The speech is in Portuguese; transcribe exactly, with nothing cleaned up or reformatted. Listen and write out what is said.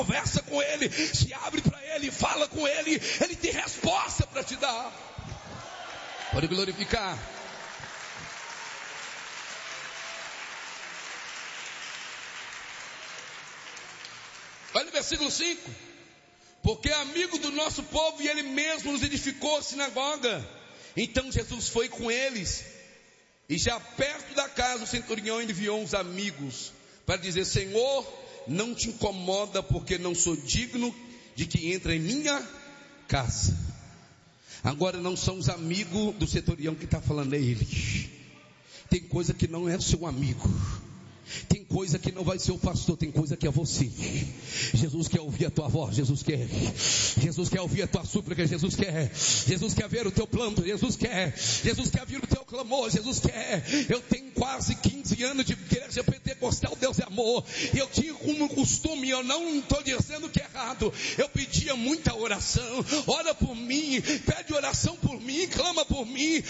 conversa com Ele, se abre para Ele, fala com Ele, Ele tem resposta para te dar. Pode glorificar. Olha o versículo cinco. Porque é amigo do nosso povo e Ele mesmo nos edificou a sinagoga. Então Jesus foi com eles. E já perto da casa o centurião enviou uns amigos para dizer: Senhor, não te incomoda porque não sou digno de que entre em minha casa. Agora não são os amigos do centurião que está falando, é ele. Tem coisa que não é seu amigo. Tem coisa que não vai ser o pastor, tem coisa que é você. Jesus quer ouvir a tua voz, Jesus quer. Jesus quer ouvir a tua súplica, Jesus quer. Jesus quer ver o teu planto, Jesus quer. Jesus quer ouvir o teu clamor, Jesus quer. Eu tenho quase quinze anos de igreja pentecostal, Deus é amor. E eu tinha como costume, eu não estou dizendo que é errado, eu pedia muita oração. Ora por mim, pede oração por mim, clama por mim.